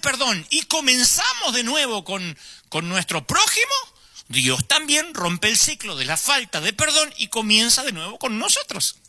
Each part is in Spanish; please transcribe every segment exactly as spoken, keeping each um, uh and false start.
perdón y comenzamos de nuevo con, con nuestro prójimo, Dios también rompe el ciclo de la falta de perdón y comienza de nuevo con nosotros.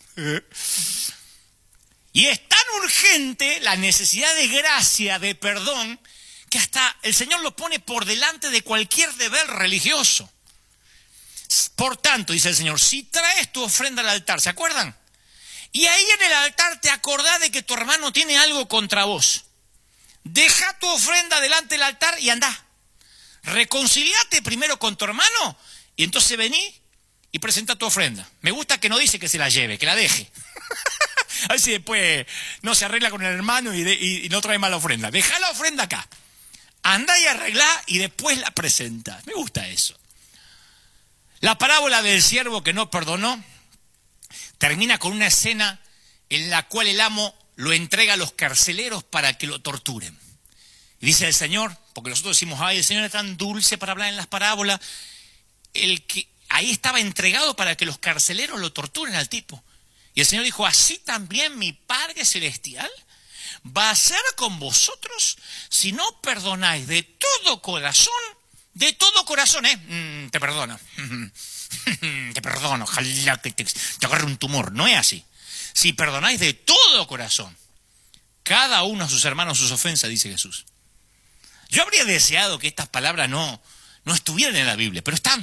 Y es tan urgente la necesidad de gracia, de perdón, que hasta el Señor lo pone por delante de cualquier deber religioso. Por tanto, dice el Señor, si traes tu ofrenda al altar, ¿se acuerdan? Y ahí en el altar te acordás de que tu hermano tiene algo contra vos. Deja tu ofrenda delante del altar y andá. Reconciliate primero con tu hermano y entonces vení y presenta tu ofrenda. Me gusta que no dice que se la lleve, que la deje. A ver si después no se arregla con el hermano y, de, y, y no trae más la ofrenda. Deja la ofrenda acá. Andá y arreglá y después la presenta. Me gusta eso. La parábola del siervo que no perdonó termina con una escena en la cual el amo lo entrega a los carceleros para que lo torturen. Y dice el Señor, porque nosotros decimos, ay, el Señor es tan dulce para hablar en las parábolas, el que ahí estaba entregado para que los carceleros lo torturen al tipo. Y el Señor dijo, así también mi Padre Celestial va a hacer con vosotros si no perdonáis de todo corazón, de todo corazón, ¿eh? Mm, te perdono. Te perdono, ojalá que te, te agarre un tumor. No es así. Si perdonáis de todo corazón, cada uno a sus hermanos sus ofensas, dice Jesús. Yo habría deseado que estas palabras no, no estuvieran en la Biblia, pero están.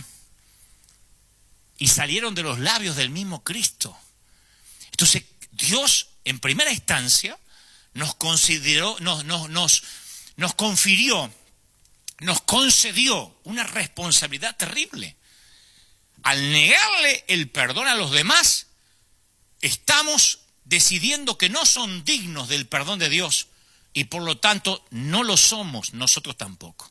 Y salieron de los labios del mismo Cristo. Entonces, Dios, en primera instancia, nos consideró, nos, nos, nos, nos confirió, nos concedió una responsabilidad terrible. Al negarle el perdón a los demás, estamos decidiendo que no son dignos del perdón de Dios y por lo tanto no lo somos nosotros tampoco.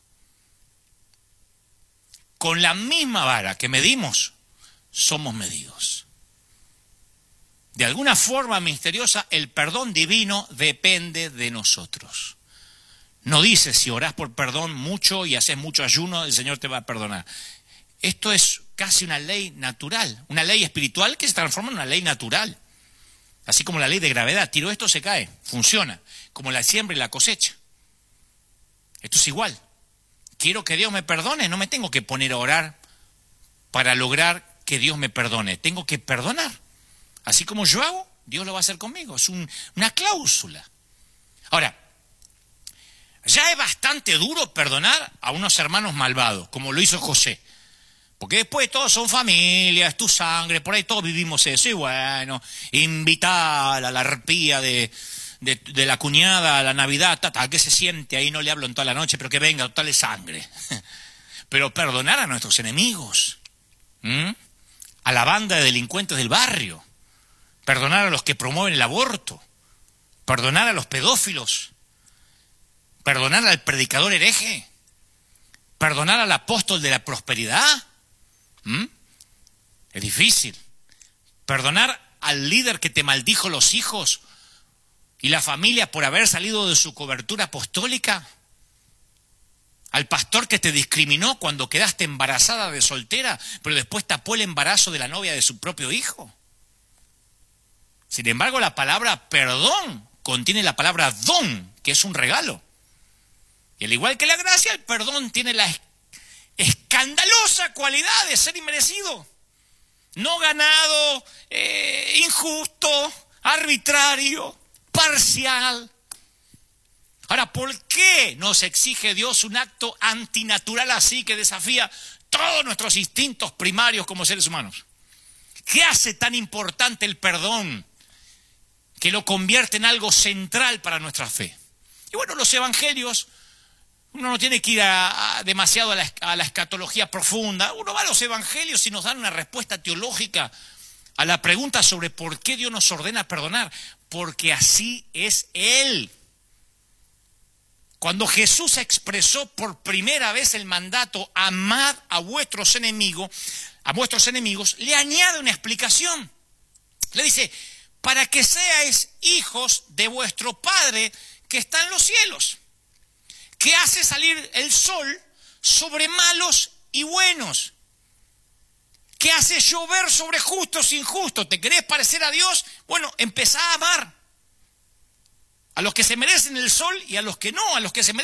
Con la misma vara que medimos, somos medidos. De alguna forma misteriosa, el perdón divino depende de nosotros. No dice si orás por perdón mucho y haces mucho ayuno, el Señor te va a perdonar. Esto es casi una ley natural, una ley espiritual que se transforma en una ley natural. Así como la ley de gravedad, tiro esto, se cae, funciona, como la siembra y la cosecha. Esto es igual. Quiero que Dios me perdone, no me tengo que poner a orar para lograr que Dios me perdone. Tengo que perdonar. Así como yo hago, Dios lo va a hacer conmigo. Es un, una cláusula. Ahora, ya es bastante duro perdonar a unos hermanos malvados, como lo hizo José. Porque después todos son familia, es tu sangre, por ahí todos vivimos eso. Y bueno, invitar a la arpía de, de, de la cuñada a la Navidad, tata, que se siente ahí, no le hablo en toda la noche, pero que venga, total es sangre. Pero perdonar a nuestros enemigos, ¿m? A la banda de delincuentes del barrio, perdonar a los que promueven el aborto, perdonar a los pedófilos, perdonar al predicador hereje, perdonar al apóstol de la prosperidad. ¿Mm? Es difícil. Perdonar al líder que te maldijo los hijos y la familia por haber salido de su cobertura apostólica. Al pastor que te discriminó cuando quedaste embarazada de soltera, pero después tapó el embarazo de la novia de su propio hijo. Sin embargo, la palabra perdón contiene la palabra don, que es un regalo. Y al igual que la gracia, el perdón tiene la escandalosa cualidad de ser inmerecido, no ganado, eh, injusto, arbitrario, parcial. Ahora, ¿por qué nos exige Dios un acto antinatural así que desafía todos nuestros instintos primarios como seres humanos? ¿Qué hace tan importante el perdón que lo convierte en algo central para nuestra fe? Y bueno, los evangelios, uno no tiene que ir a, a, demasiado a la, a la escatología profunda. Uno va a los evangelios y nos dan una respuesta teológica a la pregunta sobre por qué Dios nos ordena perdonar. Porque así es Él. Cuando Jesús expresó por primera vez el mandato, amad a vuestros enemigos, a vuestros enemigos, le añade una explicación. Le dice, para que seáis hijos de vuestro Padre que está en los cielos, que hace salir el sol sobre malos y buenos, que hace llover sobre justos e injustos. ¿Te querés parecer a Dios? Bueno, empezá a amar a los que se merecen el sol y a los que no, a los que se merecen